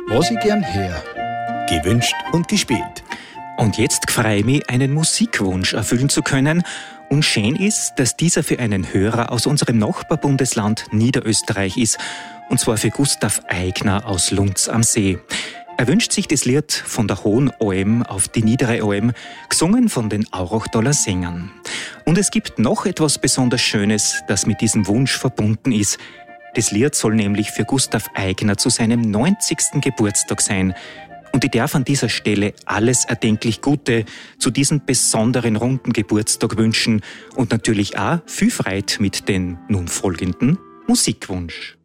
Was ich gern hör. Gewünscht und gespielt. Und jetzt freue ich mich, einen Musikwunsch erfüllen zu können. Und schön ist, dass dieser für einen Hörer aus unserem Nachbarbundesland Niederösterreich ist. Und zwar für Gustav Eigner aus Lunz am See. Er wünscht sich das Lied von der Hohen Alm auf die Niedere Alm, gesungen von den Aurachtaler Sängern. Und es gibt noch etwas besonders Schönes, das mit diesem Wunsch verbunden ist. Das Lied soll nämlich für Gustav Eigner zu seinem 90. Geburtstag sein. Und ich darf an dieser Stelle alles erdenklich Gute zu diesem besonderen runden Geburtstag wünschen und natürlich auch viel Freude mit dem nun folgenden Musikwunsch.